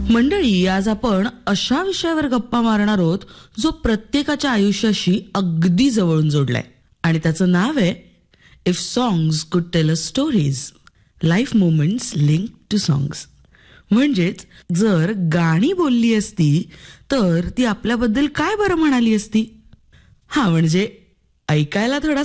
मंडळी, आज आपण अशा विषयावर गप्पा मारणार आहोत जो प्रत्येकाच्या आयुष्याशी अगदी जवळून जोडलाय, आणि त्याचं नाव आहे इफ सॉंग्स कुड tell us stories, life moments link to songs. म्हणजेच जर गाणी बोलली असती तर ती आपल्याबद्दल काय बरं म्हणाली असती. हा, म्हणजे ऐकायला थोडा